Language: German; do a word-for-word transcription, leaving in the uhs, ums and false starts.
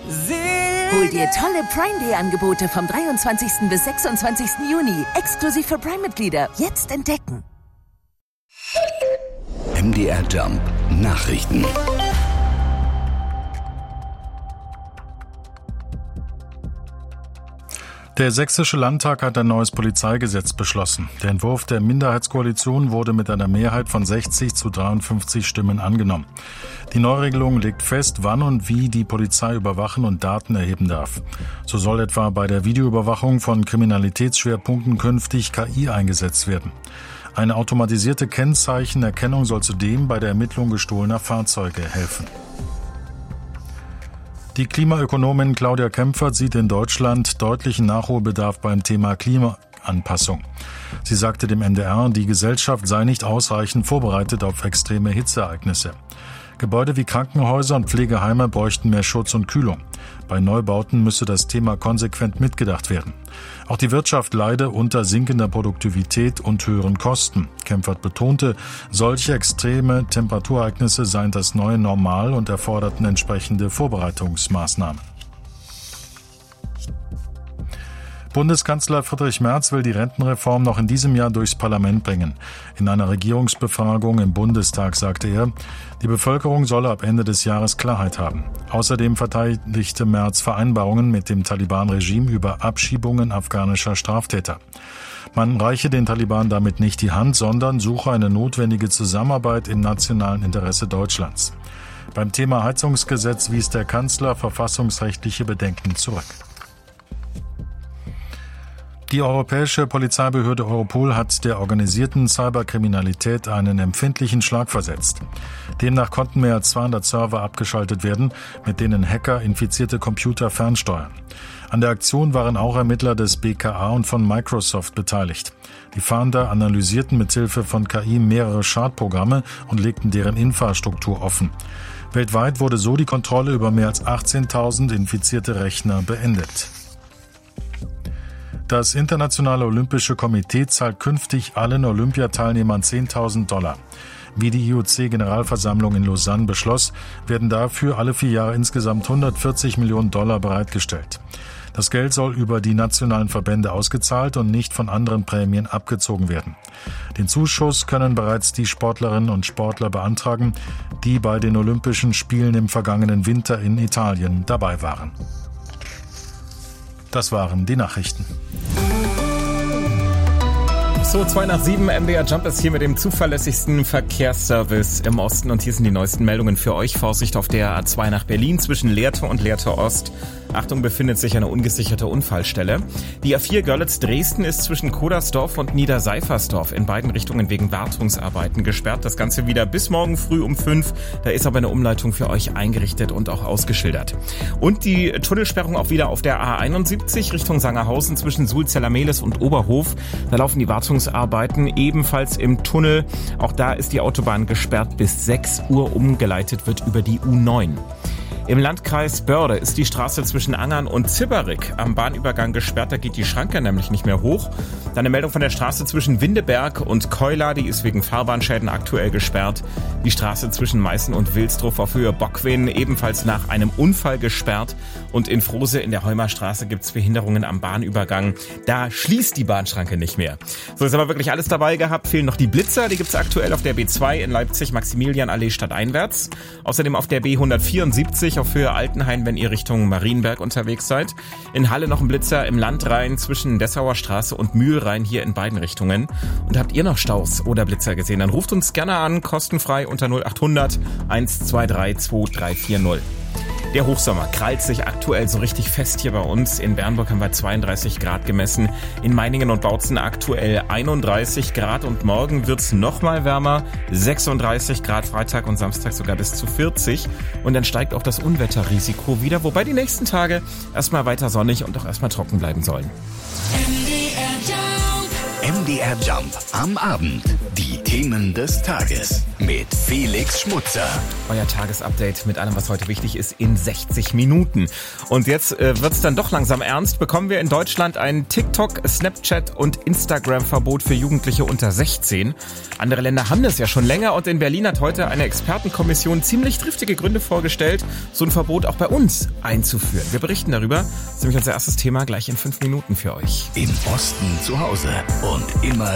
Hol dir tolle Prime-Day-Angebote vom dreiundzwanzigsten bis sechsundzwanzigsten Juni. Exklusiv für Prime-Mitglieder. Jetzt entdecken. M D R Jump Nachrichten. Der Sächsische Landtag hat ein neues Polizeigesetz beschlossen. Der Entwurf der Minderheitskoalition wurde mit einer Mehrheit von sechzig zu dreiundfünfzig Stimmen angenommen. Die Neuregelung legt fest, wann und wie die Polizei überwachen und Daten erheben darf. So soll etwa bei der Videoüberwachung von Kriminalitätsschwerpunkten künftig K I eingesetzt werden. Eine automatisierte Kennzeichenerkennung soll zudem bei der Ermittlung gestohlener Fahrzeuge helfen. Die Klimaökonomin Claudia Kempfert sieht in Deutschland deutlichen Nachholbedarf beim Thema Klimaanpassung. Sie sagte dem N D R, die Gesellschaft sei nicht ausreichend vorbereitet auf extreme Hitzeereignisse. Gebäude wie Krankenhäuser und Pflegeheime bräuchten mehr Schutz und Kühlung. Bei Neubauten müsse das Thema konsequent mitgedacht werden. Auch die Wirtschaft leide unter sinkender Produktivität und höheren Kosten. Kempfert betonte, solche extreme Temperaturereignisse seien das neue Normal und erforderten entsprechende Vorbereitungsmaßnahmen. Bundeskanzler Friedrich Merz will die Rentenreform noch in diesem Jahr durchs Parlament bringen. In einer Regierungsbefragung im Bundestag sagte er, die Bevölkerung solle ab Ende des Jahres Klarheit haben. Außerdem verteidigte Merz Vereinbarungen mit dem Taliban-Regime über Abschiebungen afghanischer Straftäter. Man reiche den Taliban damit nicht die Hand, sondern suche eine notwendige Zusammenarbeit im nationalen Interesse Deutschlands. Beim Thema Heizungsgesetz wies der Kanzler verfassungsrechtliche Bedenken zurück. Die europäische Polizeibehörde Europol hat der organisierten Cyberkriminalität einen empfindlichen Schlag versetzt. Demnach konnten mehr als zweihundert Server abgeschaltet werden, mit denen Hacker infizierte Computer fernsteuern. An der Aktion waren auch Ermittler des B K A und von Microsoft beteiligt. Die Fahnder analysierten mithilfe von K I mehrere Schadprogramme und legten deren Infrastruktur offen. Weltweit wurde so die Kontrolle über mehr als achtzehntausend infizierte Rechner beendet. Das Internationale Olympische Komitee zahlt künftig allen Olympiateilnehmern zehntausend Dollar. Wie die I O C-Generalversammlung in Lausanne beschloss, werden dafür alle vier Jahre insgesamt hundertvierzig Millionen Dollar bereitgestellt. Das Geld soll über die nationalen Verbände ausgezahlt und nicht von anderen Prämien abgezogen werden. Den Zuschuss können bereits die Sportlerinnen und Sportler beantragen, die bei den Olympischen Spielen im vergangenen Winter in Italien dabei waren. Das waren die Nachrichten. So, zwei nach sieben, M D R Jump ist hier mit dem zuverlässigsten Verkehrsservice im Osten und hier sind die neuesten Meldungen für euch. Vorsicht auf der A zwei nach Berlin zwischen Lehrte und Lehrte Ost. Achtung, befindet sich eine ungesicherte Unfallstelle. Die A vier Görlitz-Dresden ist zwischen Kodersdorf und Niederseifersdorf in beiden Richtungen wegen Wartungsarbeiten gesperrt. Das Ganze wieder bis morgen früh um fünf. Da ist aber eine Umleitung für euch eingerichtet und auch ausgeschildert. Und die Tunnelsperrung auch wieder auf der A einundsiebzig Richtung Sangerhausen zwischen Sulzeller-Mehlis und Oberhof. Da laufen die Wartungsarbeiten ebenfalls im Tunnel. Auch da ist die Autobahn gesperrt bis sechs Uhr. Umgeleitet wird über die U neun. Im Landkreis Börde ist die Straße zwischen Angern und Zibberich am Bahnübergang gesperrt. Da geht die Schranke nämlich nicht mehr hoch. Dann eine Meldung von der Straße zwischen Windeberg und Keula. Die ist wegen Fahrbahnschäden aktuell gesperrt. Die Straße zwischen Meißen und Wilsdruff auf Höhe Bockwin ebenfalls nach einem Unfall gesperrt. Und in Frose in der Heumerstraße gibt es Behinderungen am Bahnübergang. Da schließt die Bahnschranke nicht mehr. So, ist aber wirklich alles dabei gehabt. Fehlen noch die Blitzer. Die gibt es aktuell auf der B zwei in Leipzig Maximilianallee stadteinwärts. Außerdem auf der B hundertvierundsiebzig auf Höhe Altenhain, wenn ihr Richtung Marienberg unterwegs seid. In Halle noch ein Blitzer im Landrhein zwischen Dessauer Straße und Mühlrhein hier in beiden Richtungen. Und habt ihr noch Staus oder Blitzer gesehen? Dann ruft uns gerne an, kostenfrei unter null achthundert eins zwei drei zwei drei vier null. Der Hochsommer krallt sich aktuell so richtig fest hier bei uns. In Bernburg haben wir zweiunddreißig Grad gemessen. In Meiningen und Bautzen aktuell einunddreißig Grad. Und morgen wird's noch mal wärmer. sechsunddreißig Grad Freitag und Samstag sogar bis zu vierzig. Und dann steigt auch das Unwetterrisiko wieder. Wobei die nächsten Tage erstmal weiter sonnig und auch erstmal trocken bleiben sollen. M D R Jump. M D R Jump am Abend. Die Themen des Tages mit Felix Schmutzer. Euer Tagesupdate mit allem, was heute wichtig ist, in sechzig Minuten. Und jetzt äh, wird's dann doch langsam ernst. Bekommen wir in Deutschland ein TikTok, Snapchat und Instagram-Verbot für Jugendliche unter sechzehn. Andere Länder haben das ja schon länger und in Berlin hat heute eine Expertenkommission ziemlich triftige Gründe vorgestellt, so ein Verbot auch bei uns einzuführen. Wir berichten darüber. Das ist nämlich unser erstes Thema gleich in fünf Minuten für euch. Im Osten zu Hause und immer